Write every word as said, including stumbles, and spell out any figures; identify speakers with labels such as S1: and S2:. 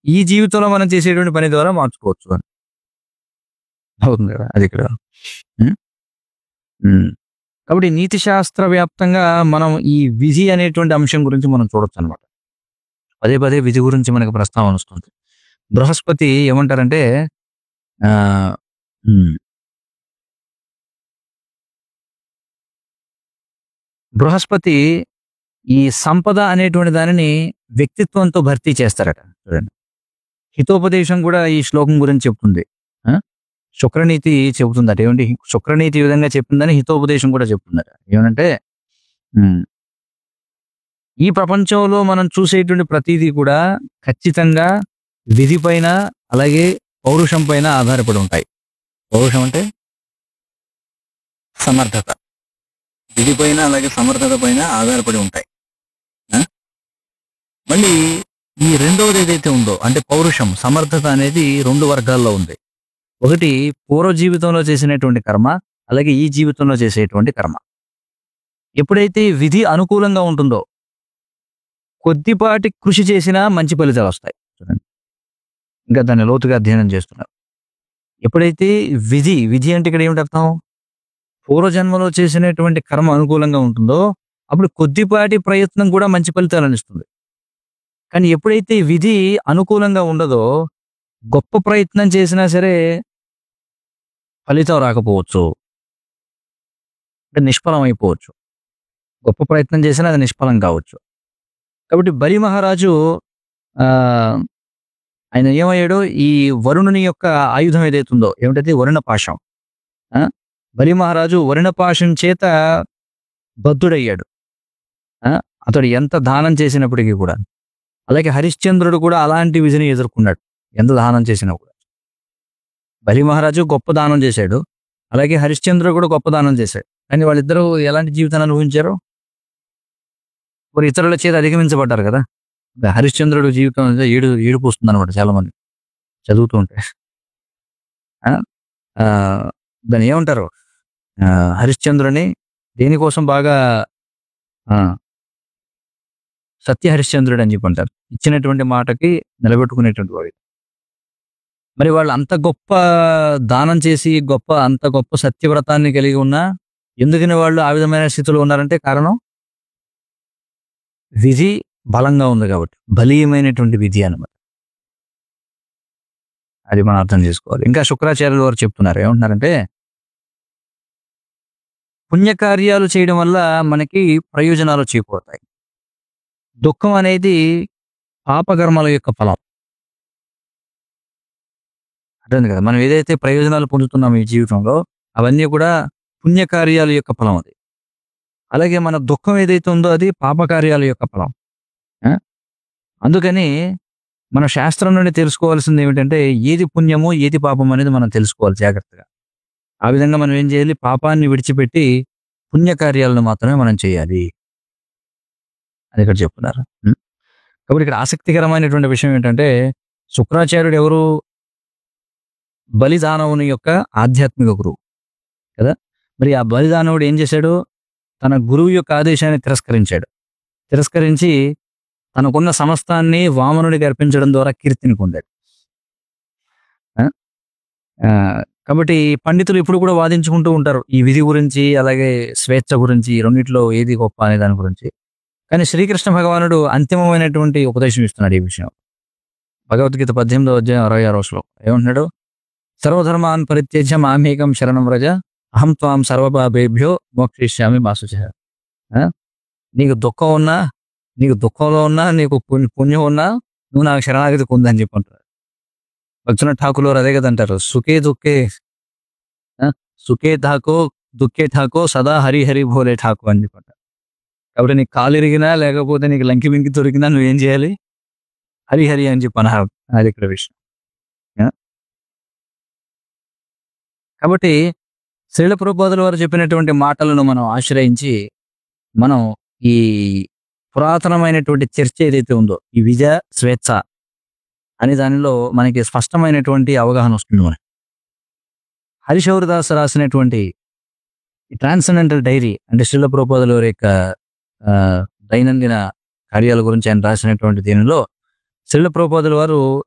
S1: ఈ జీవితంలో మనం చేసేటువంటి పని ద్వారా మార్చుకోవచ్చు అని. అవుతుంది కదా! అది ఇక్కడ. హ్మ్. హ్మ్. కాబట్టి నీతి శాస్త్ర వ్యాప్తంగా మనం ఈ విధి అనేటువంటి అంశం గురించి మనం చూడొచ్చనమాట. పదే పదే విధి గురించి మనకు ప్రస్తావన వస్తుంది. బృహస్పతి ఏమంటారంటే ఆహ్, హ్మ్. బృహస్పతి ఈ సంపద అనేటువంటి దానిని వ్యక్తిత్వంతో భర్తీ చేస్తారట. చూడండి. హితోపదేశం కూడా ఈ శ్లోకం గురించి చెప్తుంది. ఆ! శుక్రనీతి చెబుతుందట. ఏవండి శుక్రనీతి ఈ విధంగా చెప్పిందని హితోపదేశం కూడా చెప్తుందట. ఏమనంటే హ్మ్. ఈ ప్రపంచంలో మనం చూసేటువంటి ప్రతీదీ కూడా ఖచ్చితంగా విధి పైన, అలాగే పౌరుషం పైన ఆధారపడి ఉంటాయి. పౌరుషం అంటే సమర్థత. విధి పైన, అలాగే సమర్థత పైన ఆధారపడి ఉంటాయి. ఆ! మళ్ళీ ఈ రెండవది ఏదైతే ఉందో అంటే పౌరుషం, సమర్థత అనేది రెండు వర్గాల్లో ఉంది. ఒకటి పూర్వ జీవితంలో చేసినటువంటి కర్మ, అలాగే ఈ జీవితంలో చేసేటువంటి కర్మ. ఎప్పుడైతే విధి అనుకూలంగా ఉంటుందో, కొద్దిపాటి కృషి చేసినా మంచి ఫలితాలొస్తాయి. చూడండి. ఇంకా దాన్ని లోతుగా అధ్యయనం చేస్తున్నారు. ఎప్పుడైతే విధి, విధి అంటే ఇక్కడ ఏమిటి అర్థం? పూర్వజన్మలో చేసినటువంటి కర్మ అనుకూలంగా ఉంటుందో, అప్పుడు కొద్దిపాటి ప్రయత్నం కూడా మంచి ఫలితాలనిస్తుంది. కానీ ఎప్పుడైతే విధి అనుకూలంగా ఉండదో, గొప్ప ప్రయత్నం చేసినా సరే ఫలితం రాకపోవచ్చు. అంటే నిష్ఫలం అయిపోవచ్చు. గొప్ప ప్రయత్నం చేసినా అది నిష్ఫలం కావచ్చు. కాబట్టి బలి మహారాజు ఆహ్, ఆయన ఏమయ్యాడు? ఈ వరుణుని యొక్క ఆయుధం ఏదైతుందో ఏమిటది? వరుణ పాశం. ఆ! బలి మహారాజు వరుణ పాశం చేత బద్ధుడయ్యాడు. ఆ! అతడు ఎంత దానం చేసినప్పటికీ కూడా. అలాగే హరిశ్చంద్రుడు కూడా అలాంటి విధిని ఎదుర్కొన్నాడు. ఎంత దానం చేసినా కూడా. బలి మహారాజు గొప్ప దానం చేశాడు. అలాగే హరిశ్చంద్రుడు కూడా గొప్ప దానం చేశాడు. కానీ వాళ్ళిద్దరూ ఎలాంటి జీవితాన్ని అనుభవించారు? మరి ఇతరుల చేత అధిగమించబడ్డారు కదా! హరిశ్చంద్రుడు జీవితం అంటే ఏడు ఏడుపు వస్తుందన్నమాట చాలా మంది చదువుతూ ఉంటే. ఆ! ఆహ్, దాన్ని ఏమంటారు? ఆహ్, హరిశ్చంద్రుడిని దేనికోసం బాగా ఆ! సత్య హరిశ్చంద్రుడు అని చెప్పి అంటారు. ఇచ్చినటువంటి మాటకి నిలబెట్టుకునేటువంటి వాడు. మరి వాళ్ళు అంత గొప్ప దానం చేసి, గొప్ప అంత గొప్ప సత్యవ్రతాన్ని కలిగి ఉన్నా, ఎందుకని వాళ్ళు ఆ విధమైన స్థితిలో ఉన్నారంటే కారణం విధి బలంగా ఉంది కాబట్టి. బలీయమైనటువంటి విధి అన్నమాట. అది మనం అర్థం చేసుకోవాలి. ఇంకా శుక్రాచార్యుల వారు చెప్తున్నారు. ఏమంటున్నారంటే, పుణ్యకార్యాలు చేయడం వల్ల మనకి ప్రయోజనాలు చేకూరుతాయి. దుఃఖం అనేది పాపకర్మల యొక్క ఫలం. అర్థమైంది కదా! మనం ఏదైతే ప్రయోజనాలు పొందుతున్నామో ఈ జీవితంలో, అవన్నీ కూడా పుణ్యకార్యాల యొక్క ఫలం అది. అలాగే మన దుఃఖం ఏదైతే ఉందో అది పాపకార్యాల యొక్క ఫలం. ఆ! అందుకని మన శాస్త్రం నుండి తెలుసుకోవాల్సింది ఏమిటంటే, ఏది పుణ్యమో, ఏది పాపం అనేది మనం తెలుసుకోవాలి జాగ్రత్తగా. ఆ విధంగా మనం ఏం చేయాలి? పాపాన్ని విడిచిపెట్టి పుణ్యకార్యాలను మాత్రమే మనం చేయాలి. అది ఇక్కడ చెప్తున్నారు. హ్మ్. కాబట్టి ఇక్కడ ఆసక్తికరమైనటువంటి విషయం ఏంటంటే, శుక్రాచార్యుడు ఎవరు? బలిదానవుని యొక్క ఆధ్యాత్మిక గురువు కదా! మరి ఆ బలిదానవుడు ఏం చేశాడు? తన గురువు యొక్క ఆదేశాన్ని తిరస్కరించాడు. తిరస్కరించి తనకున్న సమస్తాన్ని వామనుడికి అర్పించడం ద్వారా కీర్తిని పొందాడు. ఆ! ఆహ్, కాబట్టి పండితులు ఇప్పుడు కూడా వాదించుకుంటూ ఉంటారు. ఈ విధి గురించి, అలాగే స్వేచ్ఛ గురించి ఈ రెండిట్లో ఏది గొప్ప అనే దాని గురించి. కానీ శ్రీకృష్ణ భగవానుడు అంతిమమైనటువంటి ఉపదేశం ఇస్తున్నాడు ఈ విషయం. భగవద్గీత పద్దెనిమిదో అధ్యాయం అరవై ఆరో శ్లోకం. ఏమంటున్నాడు? సర్వధర్మాన్ పరిత్యజ్య మామేకం శరణం వ్రజ అహం త్వాం సర్వపాపేభ్యో మోక్షయిష్యామి మా శుచః. ఆ! నీకు దుఃఖం ఉన్నా, నీకు దుఃఖంలో ఉన్నా, నీకు పుణ్య పుణ్యం ఉన్నా నువ్వు నాకు శరణాగతి పొందని చెప్పి అంటారు. భక్తునాథ్ ఠాకూర్ వారు అదే కదా అంటారు. సుఖే దుఃఖే ఆ! సుఖే ఠాకో, దుఃఖే ఠాకో సదా హరి హరి భోలే ఠాకో అని చెప్పి అంటారు. కాబట్టి నీకు కాలు ఇరిగినా, లేకపోతే నీకు లంకి బింకి దొరికినా నువ్వేం చేయాలి? హరి హరి అని చెప్పి అనాలి. అది ఇక్కడ విషయం. ఆ! కాబట్టి శ్రీల ప్రభుపాదుల వారు చెప్పినటువంటి మాటలను మనం ఆశ్రయించి, మనం ఈ పురాతనమైనటువంటి చర్చ ఏదైతే ఉందో, ఈ విజ, స్వేచ్ఛ అనే దానిలో మనకి స్పష్టమైనటువంటి అవగాహన వస్తుంది మనకి. హరిశౌరదాస్ రాసినటువంటి ఈ ట్రాన్సెండెంటల్ డైరీ అంటే శ్రీల ప్రభుపాదుల వారి యొక్క ఆహ్, దైనందిన కార్యాల గురించి ఆయన రాసినటువంటి దీనిలో శ్రీల ప్రభుపాదుల వారు